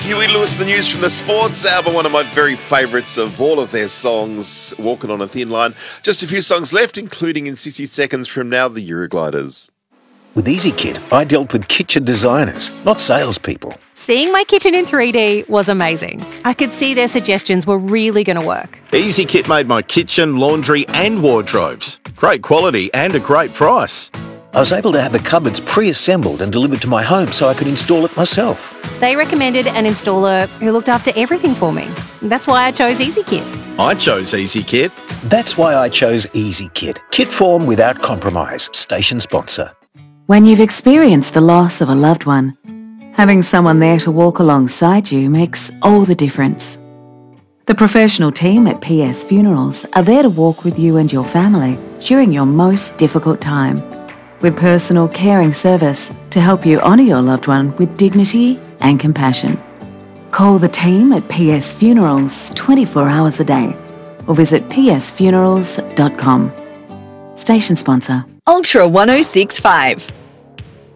Huey Lewis, the news from the Sports album, one of my very favourites of all of their songs, Walking on a Thin Line. Just a few songs left, including in 60 seconds from now, the Eurogliders. With EasyKit, I dealt with kitchen designers, not salespeople. Seeing my kitchen in 3D was amazing. I could see their suggestions were really going to work. EasyKit made my kitchen, laundry and wardrobes. Great quality and a great price. I was able to have the cupboards pre-assembled and delivered to my home so I could install it myself. They recommended an installer who looked after everything for me. That's why I chose EasyKit. I chose EasyKit. That's why I chose EasyKit. Kit form without compromise. Station sponsor. When you've experienced the loss of a loved one, having someone there to walk alongside you makes all the difference. The professional team at PS Funerals are there to walk with you and your family during your most difficult time, with personal caring service to help you honour your loved one with dignity and compassion. Call the team at PS Funerals 24 hours a day or visit psfunerals.com. Station sponsor. Ultra 1065.